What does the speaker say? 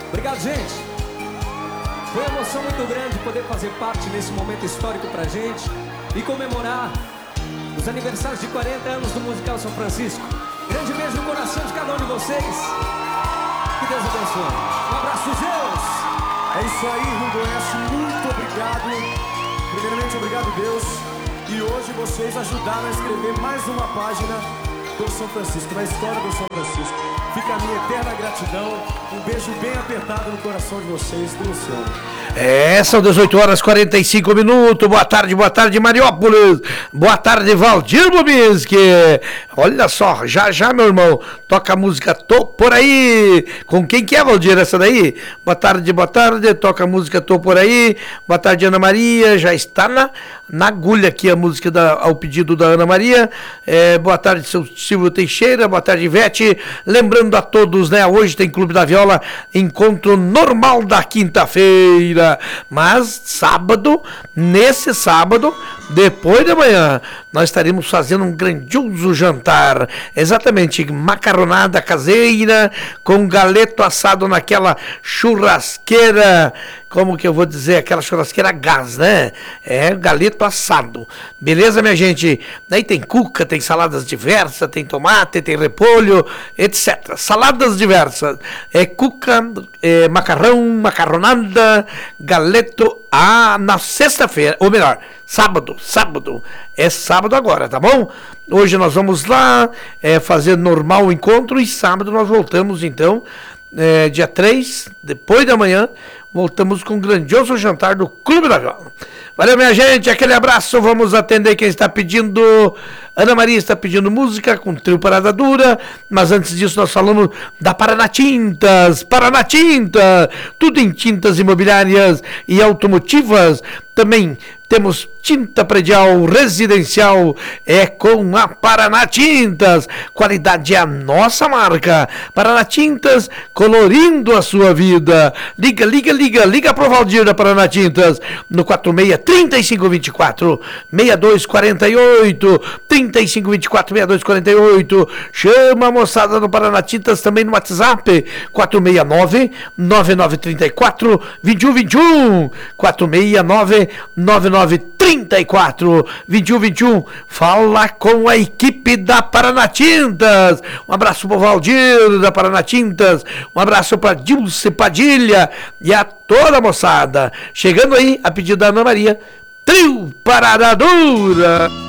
Obrigado, gente. Foi uma emoção muito grande poder fazer parte nesse momento histórico pra gente e comemorar os aniversários de 40 anos do Musical São Francisco. Grande beijo no coração de cada um de vocês. Que Deus abençoe. Um abraço, Zeus. É isso aí, Rubens. Muito obrigado. Primeiramente, obrigado, Deus. E hoje vocês ajudaram a escrever mais uma página do São Francisco, na história do São Francisco. Fica a minha eterna gratidão. Um beijo bem apertado no coração de vocês, do Luciano. São 18 horas e 45 minutos. Boa tarde, Mariópolis. Boa tarde, Valdir Bubinski. Olha só, já, meu irmão, toca a música Tô Por Aí. Com quem que é, Valdir, essa daí? Boa tarde, toca a música Tô Por Aí. Boa tarde, Ana Maria. Já está na agulha aqui a música ao pedido da Ana Maria. Boa tarde, seu Silvio Teixeira. Boa tarde, Ivete. Lembrando a todos, né? Hoje tem Clube da Viola, encontro normal da quinta-feira. Mas nesse sábado, depois de amanhã, nós estaremos fazendo um grandioso jantar. Exatamente, macarronada caseira com galeto assado naquela churrasqueira. Como que eu vou dizer? Aquela churrasqueira a gás, né? Galeto assado. Beleza, minha gente? Daí tem cuca, tem saladas diversas, tem tomate, tem repolho, etc. Saladas diversas. Cuca, macarrão, macarronada, galeto na sexta-feira. Ou melhor, sábado. É sábado agora, tá bom? Hoje nós vamos lá fazer normal o encontro e sábado nós voltamos, então, dia 3, depois da manhã, voltamos com um grandioso jantar do Clube da Viola. Valeu, minha gente, aquele abraço. Vamos atender quem está pedindo. Ana Maria está pedindo música com trio Parada Dura, mas antes disso nós falamos da Paraná Tintas, tudo em tintas imobiliárias e automotivas. Também temos tinta predial, residencial, com a Paraná Tintas. Qualidade é a nossa marca. Paraná Tintas, colorindo a sua vida. Liga pro Valdir da Paraná Tintas no 46-3524 6248 3524-6248. Chama a moçada do Paraná Tintas também no WhatsApp 469-9934-2121 469-9934-2121. Fala com a equipe da Paraná Tintas. Um abraço pro Valdir da Paraná Tintas, um abraço para Dilce Padilha e a toda a moçada. Chegando aí a pedido da Ana Maria, trio Parada Dura.